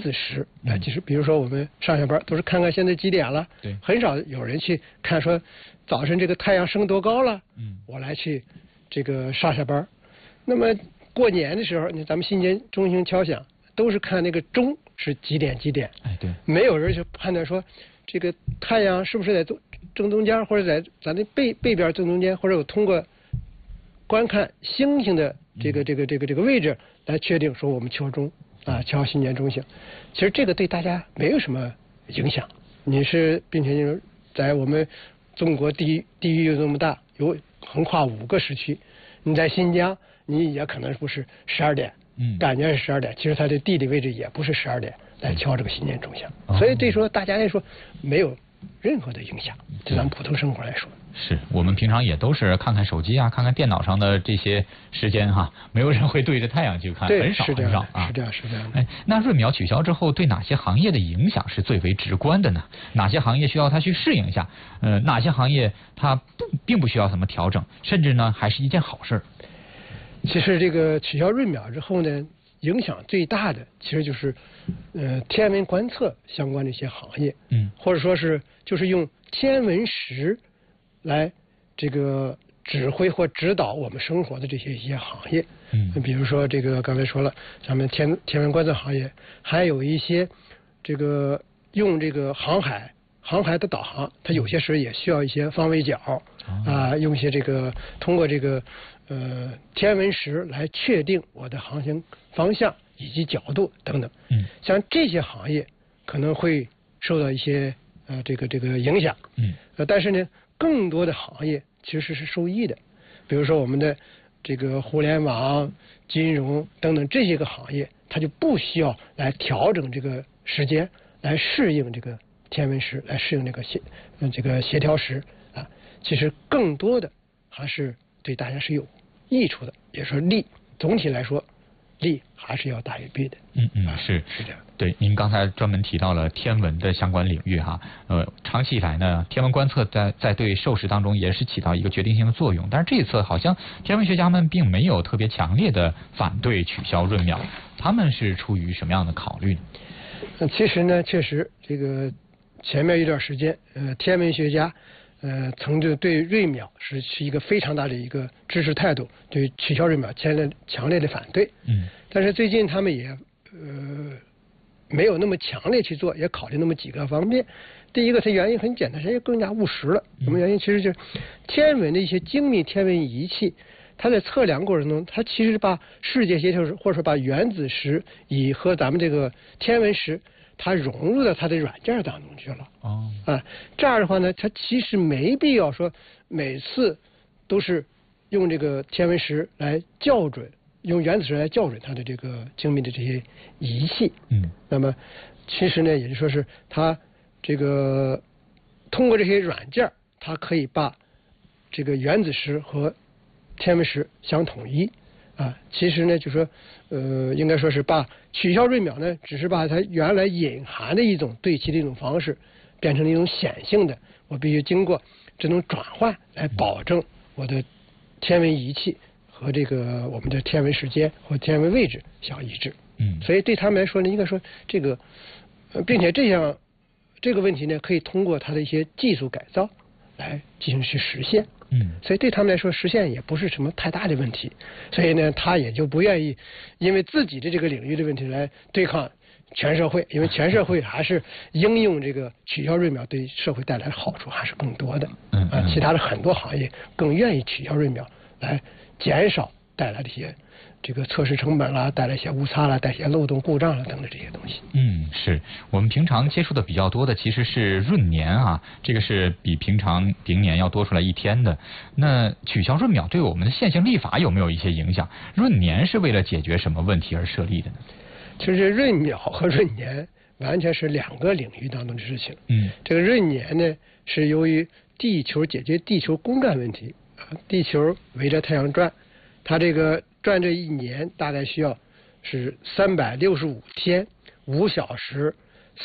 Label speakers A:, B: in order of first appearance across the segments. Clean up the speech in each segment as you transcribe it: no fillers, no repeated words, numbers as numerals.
A: 子时就是比如说我们上下班都是看看现在几点了，
B: 对，
A: 很少有人去看说早晨这个太阳升多高了，我来去这个上下班。那么过年的时候，咱们新年钟声敲响，都是看那个钟是几点几点，
B: 哎对，
A: 没有人去判断说这个太阳是不是在正中间，或者在咱的背边正中间，或者有通过观看星星的这个位置来确定说我们敲钟敲新年钟响。其实这个对大家没有什么影响。并且在我们中国地域又这么大，有横跨5个时区，你在新疆你也可能不是12点，感觉是12点，其实它的地理位置也不是12点来敲这个新年钟响，所以对说大家来说没有任何的影响，就咱们普通生活来说。
B: 是我们平常也都是看看手机啊，看看电脑上的这些时间哈，没有人会对着太阳去看，很少很少啊。
A: 是这样的。
B: 哎，那闰秒取消之后，对哪些行业的影响是最为直观的呢？哪些行业需要它去适应一下？哪些行业它并不需要怎么调整，甚至呢还是一件好事？
A: 其实这个取消闰秒之后呢，影响最大的其实就是天文观测相关的一些行业，或者说是就是用天文时来这个指挥或指导我们生活的这些一些行业，比如说这个刚才说了，咱们天文观测行业，还有一些这个用这个航海的导航，它有些时候也需要一些方位角用一些这个通过这个天文时来确定我的航行方向以及角度等等，像这些行业可能会受到一些这个影响，但是呢，更多的行业其实是受益的，比如说我们的这个互联网、金融等等这些个行业，它就不需要来调整这个时间来适应这个天文时，来适应这个协调时其实更多的还是对大家是有益处的，也说利，总体来说利还是要大于弊的。
B: 是
A: 这样。
B: 对，您刚才专门提到了天文的相关领域哈，长期以来呢，天文观测在对授时当中也是起到一个决定性的作用，但是这一次好像天文学家们并没有特别强烈的反对取消闰秒，他们是出于什么样的考虑呢？
A: 其实呢，确实这个前面一段时间，天文学家曾经对闰秒是一个非常大的一个支持态度，对取消闰秒强烈的反对。但是最近他们也没有那么强烈去做，也考虑那么几个方面。第一个，它原因很简单，是更加务实了。什么原因？其实就是天文的一些精密天文仪器，它在测量过程中，它其实把世界协调时，或者说把原子时和咱们这个天文时，它融入到它的软件当中去了。这样的话呢，它其实没必要说每次都是用这个天文时来校准，用原子时来校准它的这个精密的这些仪器。那么其实呢，也就说是它这个通过这些软件，它可以把这个原子时和天文时相统一。其实呢，就说应该说是把取消闰秒呢，只是把它原来隐含的一种对齐的一种方式，变成了一种显性的，我必须经过这种转换来保证我的天文仪器和这个我们的天文时间或天文位置相一致。所以对他们来说呢，应该说这个，并且这个问题呢，可以通过它的一些技术改造来进行去实现。所以对他们来说，实现也不是什么太大的问题。所以呢，他也就不愿意因为自己的这个领域的问题来对抗全社会，因为全社会还是应用这个取消闰秒对社会带来的好处还是更多的。其他的很多行业更愿意取消闰秒来减少带来的一些这个测试成本啦，带来一些误差啦，带来一些漏洞故障啦等等这些东西。
B: 是我们平常接触的比较多的其实是闰年啊，这个是比平年要多出来一天的。那取消闰秒对我们的现行立法有没有一些影响？闰年是为了解决什么问题而设立的呢？
A: 其实闰秒和闰年完全是两个领域当中的事情。这个闰年呢，是由于地球解决地球公转问题，地球围着太阳转，它这个转这一年大概需要是365天5小时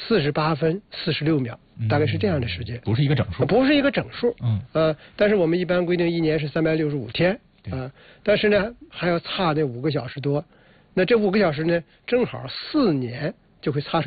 A: 48分46秒，大概是这样的时间。
B: 不是一个整数。
A: 不是一个整数。但是我们一般规定一年是365天。但是呢，还要差那5个小时多。那这5个小时呢，正好4年就会差出